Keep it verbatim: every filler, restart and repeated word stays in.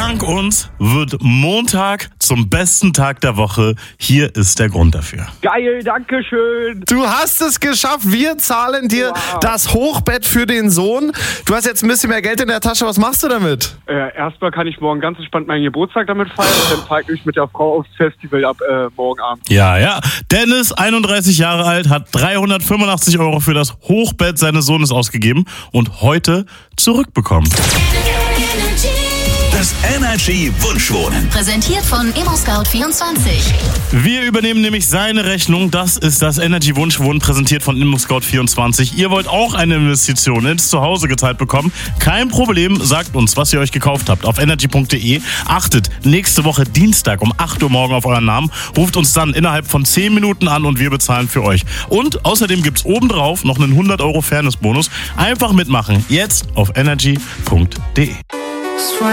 Dank uns wird Montag zum besten Tag der Woche. Hier ist der Grund dafür. Geil, danke schön. Du hast es geschafft. Wir zahlen dir Wow. das Hochbett für den Sohn. Du hast jetzt ein bisschen mehr Geld in der Tasche. Was machst du damit? Äh, erstmal kann ich morgen ganz entspannt meinen Geburtstag damit feiern und dann fahre ich mich mit der Frau aufs Festival ab äh, morgen Abend. Ja, ja. Dennis, einunddreißig Jahre alt, hat dreihundertfünfundachtzig Euro für das Hochbett seines Sohnes ausgegeben und heute zurückbekommen. Das Energy Wunschwohnen. Präsentiert von ImmoScout vierundzwanzig. Wir übernehmen nämlich seine Rechnung. Das ist das Energy Wunschwohnen, präsentiert von ImmoScout vierundzwanzig. Ihr wollt auch eine Investition ins Zuhause geteilt bekommen? Kein Problem, sagt uns, was ihr euch gekauft habt auf energy punkt de. Achtet nächste Woche Dienstag um acht Uhr morgen auf euren Namen. Ruft uns dann innerhalb von zehn Minuten an und wir bezahlen für euch. Und außerdem gibt's obendrauf noch einen hundert Euro Fairness-Bonus. Einfach mitmachen. Jetzt auf energy punkt de.